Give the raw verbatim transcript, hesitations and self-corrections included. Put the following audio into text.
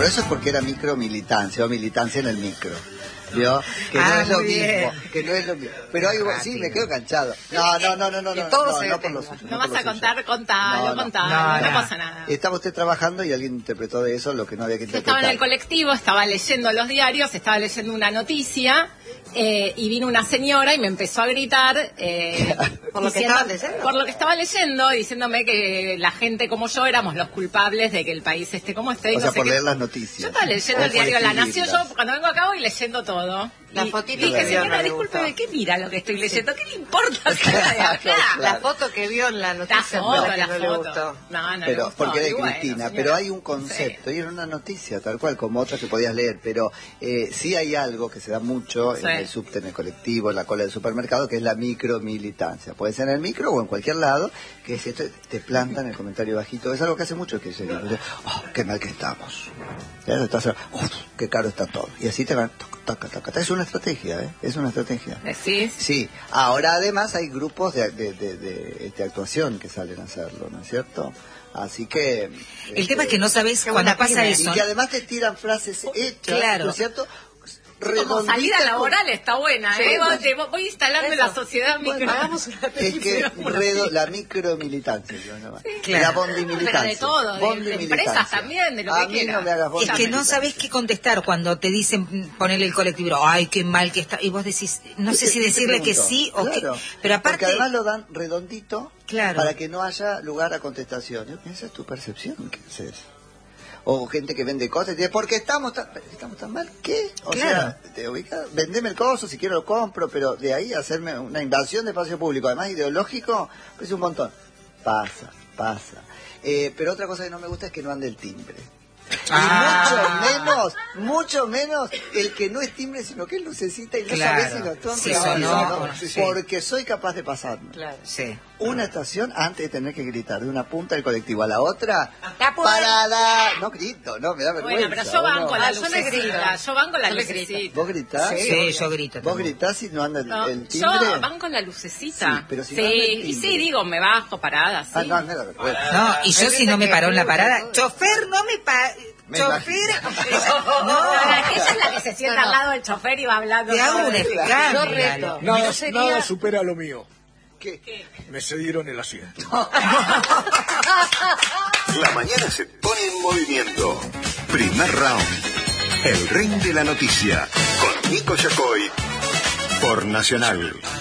pero eso es porque era micromilitancia o militancia en el micro. ¿Vio? Que ah, no es lo bien. mismo, que no es lo mismo. Pero hay, Ah, sí, sí. me quedo canchado. No, no, no, no, no, no, todo no, se no por lo detenga. suyo. No, No vas por a lo contar, suyo. contalo, No, no. contalo, No, no, no. pasa nada. Estaba usted trabajando y alguien interpretó de eso lo que no había que Yo interpretar. estaba en el colectivo, estaba leyendo los diarios, estaba leyendo una noticia eh, y vino una señora y me empezó a gritar eh, ¿Por lo que diciendo- estabas leyendo? por lo que estaba leyendo, diciéndome que la gente como yo éramos los culpables de que el país esté como esté. y O no sea, sé por qué. leer las noticias. Yo estaba leyendo O el diario por La Nación, escribirlas. yo cuando vengo acá voy leyendo todo. La Y fotito dije, que vio señora, no le disculpe, gustó. ¿qué mira lo que estoy leyendo? ¿Qué le importa sacar de acá? La foto que vio en la La noticia foto, no, que la no le foto. gustó. No, no le Pero gustó. porque era Y de bueno, Cristina, señora, pero hay un concepto y era una noticia tal cual como otras que podías leer, pero eh, sí hay algo que se da mucho Sí. en el subte, en el colectivo, en la cola del supermercado, que es la micromilitancia. Puede ser en el micro o en cualquier lado, que es esto, te plantan el comentario bajito. Es algo que hace mucho que se dice, oh, qué mal que estamos. Ya estás, oh, qué caro está todo. Y así te van, taca, taca, taca. Es una estrategia, ¿eh? Es una estrategia. ¿Decís? Sí, ahora además hay grupos de, de, de, de, de actuación que salen a hacerlo, ¿no es cierto? Así que... El este, tema es que no sabes qué cuando buena pasa pyme. eso. Y que además te tiran frases hechas, claro. ¿no es cierto? Como Redonditas salida con- laboral está buena, Sí, ¿eh? bueno. Voy- te voy instalando en Eso. la sociedad Bueno, micro. hagamos una Es que redo- la micromilitancia, yo no- claro. la bondimilitancia. Pero de todo, de- de Bondimilitancia. empresas también, de lo A que mí quiera. no me hagas Es que no bondimilitancia. sabes qué contestar cuando te dicen ponerle el colectivo, ay, qué mal que está. Y vos decís, no sé ¿Qué- si qué te decirle que pregunto? sí o Claro, que. Pero aparte. porque además lo dan redondito Claro. para que no haya lugar a contestación. Yo, esa es tu percepción, ¿qué es eso? O gente que vende cosas y dice, porque estamos tan, estamos tan mal, ¿qué? O Claro. sea, te ubicas, vendeme el coso, si quiero lo compro, pero de ahí hacerme una invasión de espacio público, además ideológico, pues un montón. Pasa, pasa. Eh, pero otra cosa que no me gusta es que no ande el timbre. Ah. Y mucho menos, mucho menos el que no es timbre, sino que es lucecita y no Claro. sabes si lo estoy Sí, grabando, sonó, ¿no? sí. Porque soy capaz de pasarme. Claro. Sí. Una estación antes de tener que gritar de una punta del colectivo a la otra, ¡La puerta! parada. No grito, no, me da vergüenza. Bueno, pero yo ¿o banco no? la Ah, yo le grito. lucecita, yo banco la Yo le grito. lucecita. ¿Vos gritás? Sí, yo grito ¿Vos también. gritás si no anda el, No, el timbre? yo banco la lucecita. Sí, pero si sí, no anda el y timbre. sí, digo, me bajo parada, sí. Ah, no, me da vergüenza. No, y yo Hay si no me gente que paró en la gusta parada, todo. chofer, no me pa... Me chofer, No, no, ella es la que se sienta No, no. al lado del chofer y va hablando. te hago todo un el- Yo escándalo. reto. Nada, Yo sería... nada supera lo mío. ¿Qué? Me cedieron el asiento. La mañana se pone en movimiento. Primer round. El ring de la noticia. Con Nico Yacoy. Por Nacional.